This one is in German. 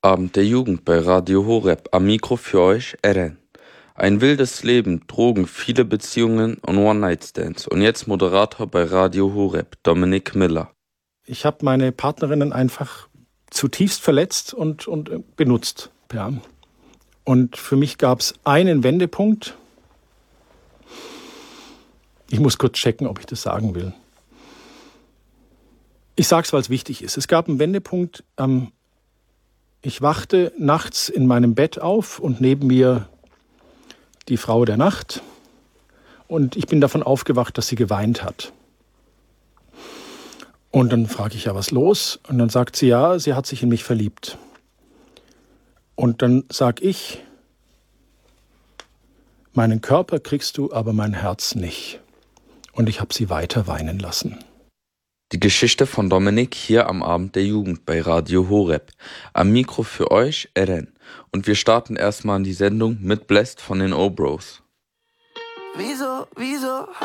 Abend der Jugend bei Radio Horeb. Am Mikro für euch Eren. Ein wildes Leben, Drogen, viele Beziehungen und One-Night-Stands. Und jetzt Moderator bei Radio Horeb, Dominik Miller. Ich habe meine Partnerinnen einfach zutiefst verletzt und benutzt. Ja. Und für mich gab es einen Wendepunkt. Ich muss kurz checken, ob ich das sagen will. Ich sage es, weil es wichtig ist. Es gab einen Wendepunkt. Ich wachte nachts in meinem Bett auf und neben mir die Frau der Nacht. Und ich bin davon aufgewacht, dass sie geweint hat. Und dann frage ich, ja, was los? Und dann sagt sie, ja, sie hat sich in mich verliebt. Und dann sage ich, meinen Körper kriegst du, aber mein Herz nicht. Und ich habe sie weiter weinen lassen. Die Geschichte von Dominik hier am Abend der Jugend bei Radio Horeb. Am Mikro für euch Eren. Und wir starten erstmal in die Sendung mit Blessed von den O-Bros. Wieso